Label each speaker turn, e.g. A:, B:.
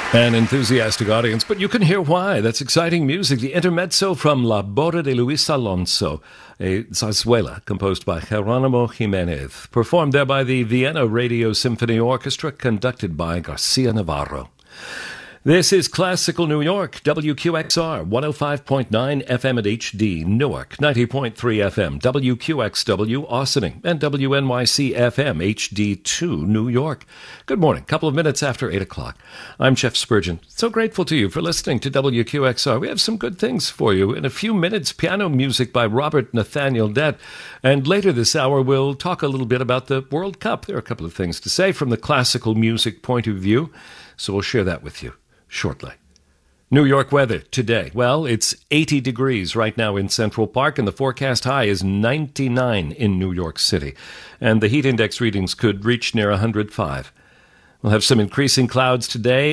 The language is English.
A: An enthusiastic audience, but you can hear why. That's exciting music. The intermezzo from La Boda de Luis Alonso, a zarzuela composed by Geronimo Jimenez, performed there by the Vienna Radio Symphony Orchestra, conducted by Garcia Navarro. This is Classical New York, WQXR, 105.9 FM at HD, Newark, 90.3 FM, WQXW, Austining, and WNYC FM, HD2, New York. Good morning, couple of minutes after 8 o'clock. I'm Jeff Spurgeon. So grateful to you for listening to WQXR. We have some good things for you. In a few minutes, piano music by Robert Nathaniel Dett. And later this hour, we'll talk a little bit about the World Cup. There are a couple of things to say from the classical music point of view, so we'll share that with you shortly. New York weather today. Well, it's 80 degrees right now in Central Park, and the forecast high is 99 in New York City. And the heat index readings could reach near 105. We'll have some increasing clouds today